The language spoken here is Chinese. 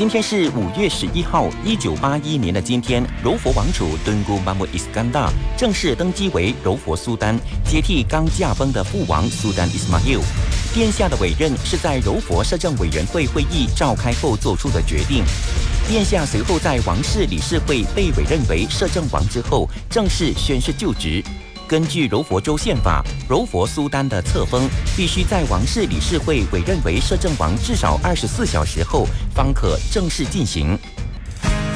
今天是5月11号，1981年的今天，柔佛王储敦古马穆伊斯干达正式登基为柔佛苏丹，接替刚驾崩的父王苏丹伊斯马尤。殿下的委任是在柔佛摄政委员会会议召开后做出的决定。殿下随后在王室理事会被委任为摄政王之后，正式宣誓就职。根据柔佛州宪法，柔佛苏丹的册封必须在王室理事会委任为摄政王至少24小时后方可正式进行。